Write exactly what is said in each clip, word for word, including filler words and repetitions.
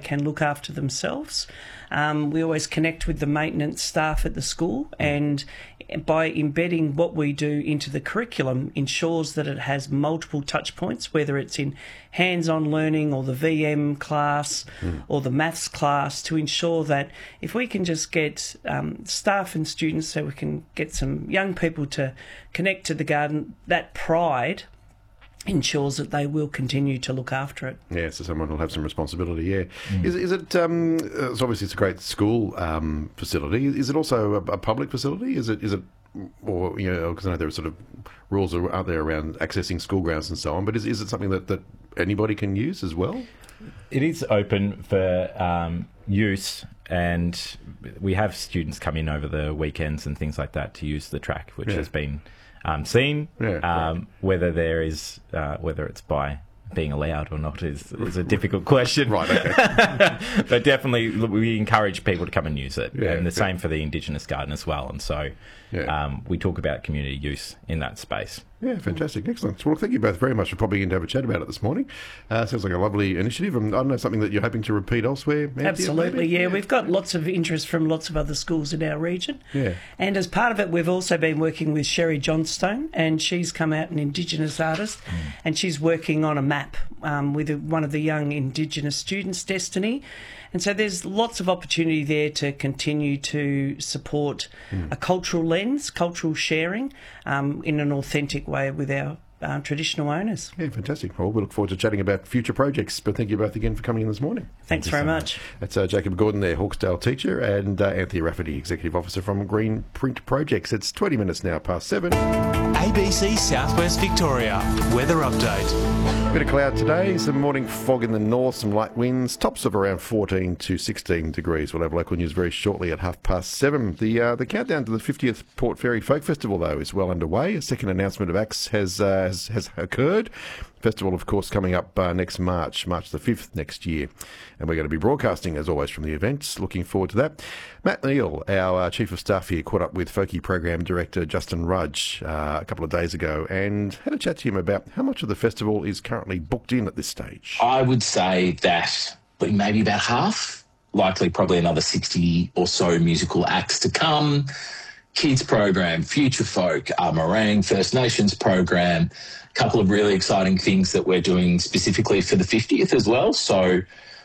can look after themselves. Um, we always connect with the maintenance staff at the school, and by embedding what we do into the curriculum ensures that it has multiple touch points, whether it's in hands-on learning or the V M class mm. or the maths class, to ensure that if we can just get um, staff and students, so we can get some young people to connect to the garden, that pride ensures that they will continue to look after it. Yeah, so someone will have some responsibility, yeah. Mm. Is, is it, um, so obviously it's a great school um, facility. Is it also a, a public facility? Is it, is it, or, you know, because I know there are sort of rules out there around accessing school grounds and so on, but is, is it something that, that anybody can use as well? It is open for um, use, and we have students come in over the weekends and things like that to use the track, which yeah. has been Um, seen. Yeah, um, right. Whether there is, uh, whether it's by being allowed or not is, is a difficult question. Right, okay. But definitely we encourage people to come and use it. Yeah, and the yeah. same for the Indigenous garden as well. And so yeah. um, we talk about community use in that space. Yeah, fantastic. Excellent. Well, thank you both very much for popping in to have a chat about it this morning. Uh, sounds like a lovely initiative. And I don't know, something that you're hoping to repeat elsewhere? Anthea, Absolutely, yeah. yeah. We've got lots of interest from lots of other schools in our region. Yeah. And as part of it, we've also been working with Sherry Johnstone, and she's come out, an Indigenous artist, mm. and she's working on a map um, with one of the young Indigenous students, Destiny. And so there's lots of opportunity there to continue to support mm. a cultural lens, cultural sharing um, in an authentic way with our uh, traditional owners. Yeah, fantastic. Well, we look forward to chatting about future projects, but thank you both again for coming in this morning. Thanks Thank very so much. much. That's uh, Jacob Gordon there, Hawkesdale teacher, and uh, Anthea Rafferty, Executive Officer from Green Print Projects. It's twenty minutes now past seven. A B C Southwest Victoria. Weather update. Bit of cloud today, some morning fog in the north, some light winds, tops of around fourteen to sixteen degrees. We'll have local news very shortly at half past seven. The uh, the countdown to the fiftieth Port Fairy Folk Festival, though, is well underway. A second announcement of acts has, uh, has, has occurred. Festival, of course, coming up uh, next March, March the fifth next year. And we're going to be broadcasting, as always, from the event. Looking forward to that. Matt Neal, our uh, Chief of Staff here, caught up with Folkie Program Director Justin Rudge uh, a couple of days ago and had a chat to him about how much of the festival is currently booked in at this stage. I would say that maybe about half, likely probably another sixty or so musical acts to come. Kids program, Future Folk, our Meringue First Nations program, a couple of really exciting things that we're doing specifically for the fiftieth as well. So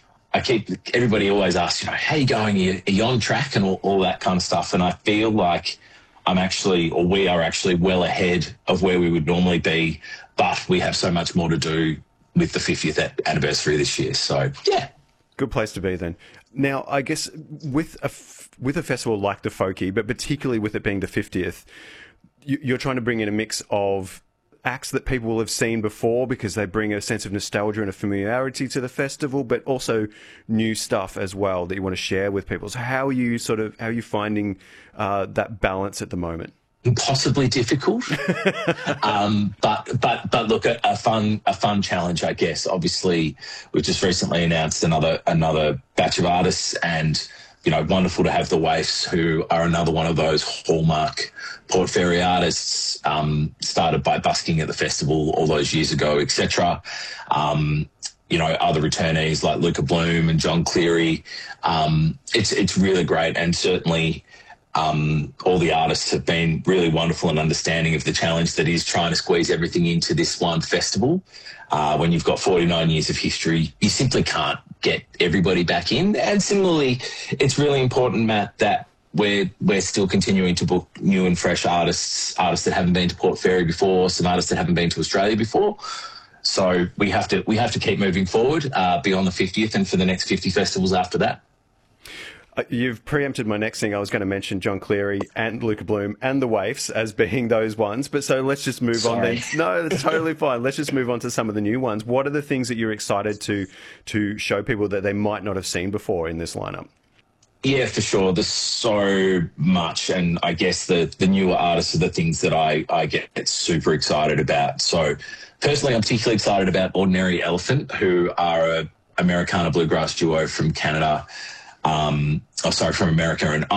I keep, everybody always asks, you know, how are you going? Are you, are you on track and all, all that kind of stuff? And I feel like I'm actually, or we are actually well ahead of where we would normally be, but we have so much more to do with the fiftieth anniversary this year. So, yeah. Good place to be then. Now, I guess with a, f- with a festival like the Folkie, but particularly with it being the fiftieth, you, you're trying to bring in a mix of acts that people will have seen before because they bring a sense of nostalgia and a familiarity to the festival, but also new stuff as well that you want to share with people. So how are you sort of, how are you finding uh, that balance at the moment? Impossibly difficult, um, but but but look, a, a fun a fun challenge, I guess. Obviously, we've just recently announced another another batch of artists, and you know, wonderful to have the Waifs, who are another one of those hallmark Port Fairy artists. Um, started by busking at the festival all those years ago, et cetera. Um, you know, other returnees like Luca Bloom and John Cleary. Um, it's it's really great, and certainly. Um, all the artists have been really wonderful and understanding of the challenge that is trying to squeeze everything into this one festival. Uh, when you've got forty-nine years of history, you simply can't get everybody back in. And similarly, it's really important, Matt, that we're, we're still continuing to book new and fresh artists, artists that haven't been to Port Fairy before, some artists that haven't been to Australia before. So we have to, we have to keep moving forward uh, beyond the fiftieth and for the next fifty festivals after that. You've preempted my next thing. I was going to mention John Cleary and Luca Bloom and the Waifs as being those ones. But so let's just move Sorry. on then. No, that's totally fine. Let's just move on to some of the new ones. What are the things that you're excited to to show people that they might not have seen before in this lineup? Yeah, for sure. There's so much. And I guess the, the newer artists are the things that I, I get super excited about. So personally, I'm particularly excited about Ordinary Elephant, who are a Americana bluegrass duo from Canada. Um, oh, sorry, from America. And I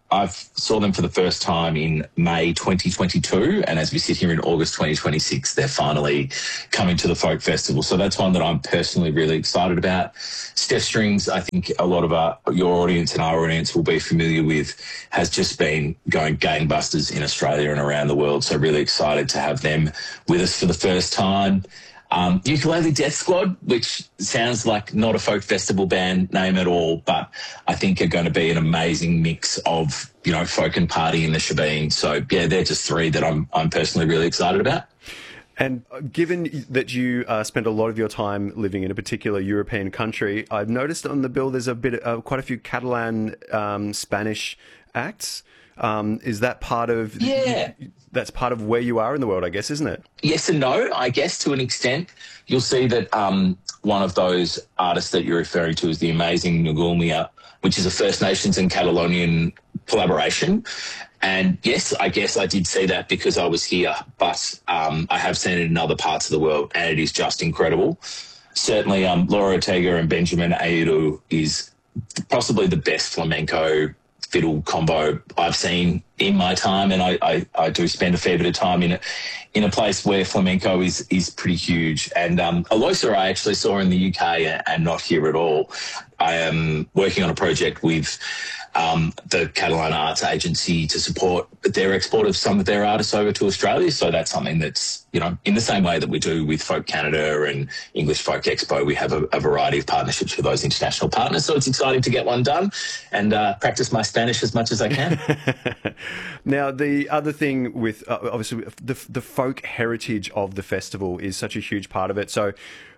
I saw them for the first time in May twenty twenty-two, and as we sit here in August twenty twenty-six, they're finally coming to the Folk Festival. So that's one that I'm personally really excited about. Steph Strings, I think a lot of our, your audience and our audience will be familiar with, has just been going gangbusters in Australia and around the world. So really excited to have them with us for the first time. Um, Ukulele Death Squad, which sounds like not a folk festival band name at all, but I think are going to be an amazing mix of, you know, folk and party in the shebeen. So, yeah, they're just three that I'm I'm personally really excited about. And given that you uh, spend a lot of your time living in a particular European country, I've noticed on the bill there's a bit, uh, quite a few Catalan um, Spanish acts. Um, is that part of? Yeah. That's part of where you are in the world, I guess, isn't it? Yes and no, I guess, to an extent. You'll see that um, one of those artists that you're referring to is the amazing Ngulmia, which is a First Nations and Catalonian collaboration. And yes, I guess I did see that because I was here, but um, I have seen it in other parts of the world, and it is just incredible. Certainly, um, Laura Ortega and Benjamin Aidu is possibly the best flamenco fiddle combo I've seen in my time, and I, I, I do spend a fair bit of time in a, in a place where flamenco is is pretty huge. And um, Aloysia I actually saw in the U K and not here at all. I am working on a project with um, the Catalan Arts Agency to support their export of some of their artists over to Australia. So that's something that's, you know, in the same way that we do with Folk Canada and English Folk Expo, we have a, a variety of partnerships with those international partners. So it's exciting to get one done and uh, practice my Spanish as much as I can. Now, the other thing with, uh, obviously, the, the folk heritage of the festival is such a huge part of it. So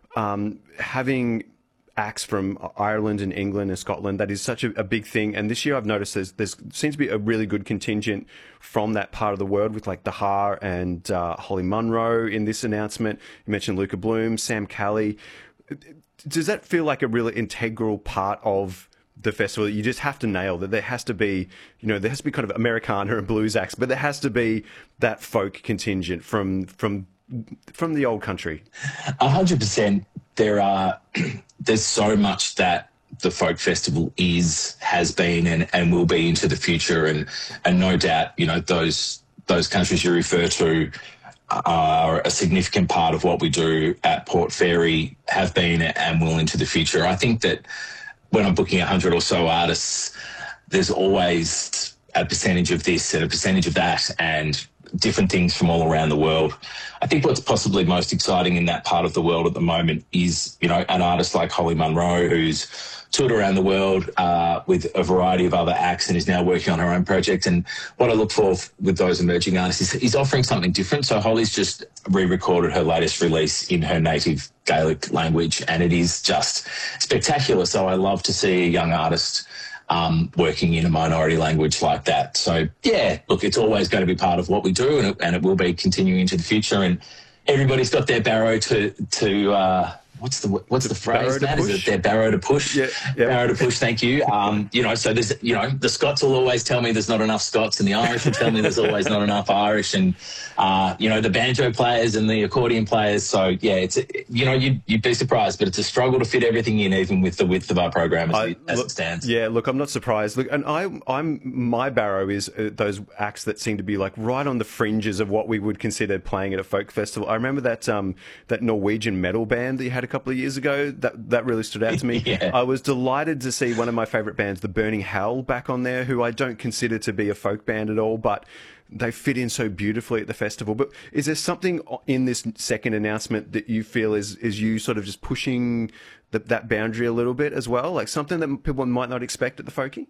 um, having acts from Ireland and England and Scotland, that is such a, a big thing. And this year I've noticed there's, there's seems to be a really good contingent from that part of the world with like the Har and uh, Holly Munro in this announcement. You mentioned Luca Bloom, Sam Kelly. Does that feel like a really integral part of the festival that you just have to nail, that there has to be, you know, there has to be kind of Americana and blues acts, but there has to be that folk contingent from, from, from the old country? A hundred percent. There are, there's so much that the folk festival is, has been, and, and will be into the future, and and no doubt, you know, those those countries you refer to are a significant part of what we do at Port Fairy, have been and will into the future. I think that when I'm booking a hundred or so artists, there's always a percentage of this and a percentage of that, and different things from all around the world. I think what's possibly most exciting in that part of the world at the moment is, you know, an artist like Holly Munro, who's toured around the world uh, with a variety of other acts and is now working on her own project. And what I look for with those emerging artists is, is offering something different. So Holly's just re-recorded her latest release in her native Gaelic language, and it is just spectacular. So I love to see a young artist Um, working in a minority language like that. So, yeah, look, it's always going to be part of what we do, and it, and it will be continuing into the future. And everybody's got their barrow to, to uh, what's the what's the, the phrase, Matt? Is it their barrow to push? Yeah, yep. Barrow to push, thank you. Um, you know, so there's, you know, the Scots will always tell me there's not enough Scots, and the Irish will tell me there's always not enough Irish, and, uh, you know, the banjo players and the accordion players. So, yeah, it's, you know, you'd, you'd be surprised, but it's a struggle to fit everything in, even with the width of our program as, I, we, as look, it stands. Yeah, look, I'm not surprised. Look, and I, I'm my barrow is uh, those acts that seem to be like right on the fringes of what we would consider playing at a folk festival. I remember that um, that Norwegian metal band that you had a couple of years ago. That that really stood out to me. Yeah. I was delighted to see one of my favourite bands, the Burning Hell, back on there, who I don't consider to be a folk band at all, but they fit in so beautifully at the festival. But is there something in this second announcement that you feel is is you sort of just pushing the, that boundary a little bit as well, like something that people might not expect at the Folkie?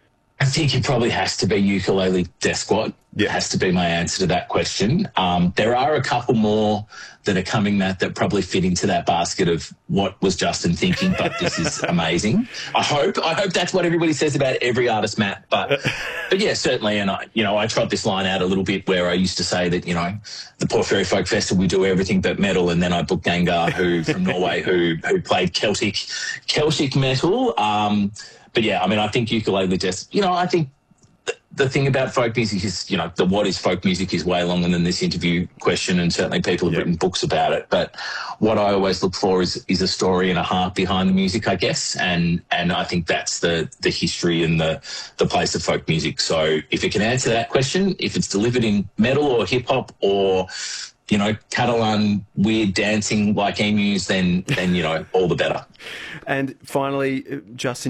I think it probably has to be Ukulele Death Squad. Yeah. It has to be my answer to that question. Um, there are a couple more that are coming, Matt, that probably fit into that basket of what was Justin thinking, but this is amazing. I hope I hope that's what everybody says about every artist, Matt. But but yeah, certainly. And I, you know, I trot this line out a little bit where I used to say that, you know, the Port Fairy Folk Festival, we do everything but metal, and then I booked Gengar, who from Norway, who who played Celtic Celtic metal. Um, But yeah, I mean, I think Ukulele Death, you know, I think the thing about folk music is, you know, the what is folk music is way longer than this interview question, and certainly people have Yep. written books about it. But what I always look for is is a story and a heart behind the music, I guess, and and I think that's the the history and the the place of folk music. So if it can answer that question, if it's delivered in metal or hip hop or, you know, Catalan weird dancing like emus, then then you know, all the better. And finally, Justin,